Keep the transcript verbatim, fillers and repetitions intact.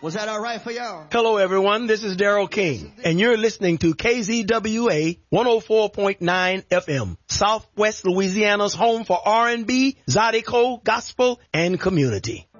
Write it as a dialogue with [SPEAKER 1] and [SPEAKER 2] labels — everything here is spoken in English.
[SPEAKER 1] Was that all right for y'all?
[SPEAKER 2] Hello, everyone. This is Daryl King, and you're listening to K Z W A one oh four point nine F M, Southwest Louisiana's home for R and B, Zydeco, gospel, and community.